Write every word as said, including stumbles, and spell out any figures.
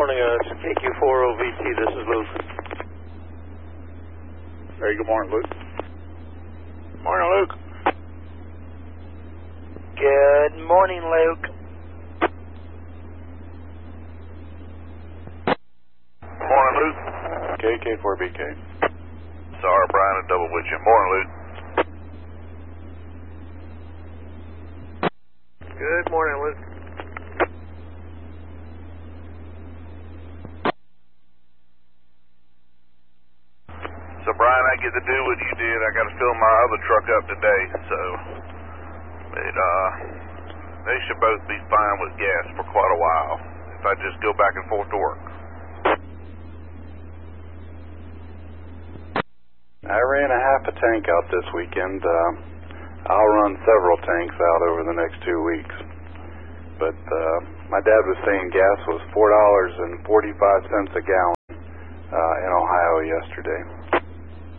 morning, uh, it's K Q four O V T, this is Luke. Hey, good morning, Luke. Morning, Luke. Good morning, Luke. Morning, Luke. K K four B K. Sorry, Brian, I double with you. Morning, Luke. Good morning, Luke. So, Brian, I get to do what you did. I got to fill my other truck up today, so it, uh, they should both be fine with gas for quite a while if I just go back and forth to work. I ran a half a tank out this weekend. Uh, I'll run several tanks out over the next two weeks. But uh, my dad was saying gas was four dollars and forty-five cents a gallon uh, in Ohio yesterday.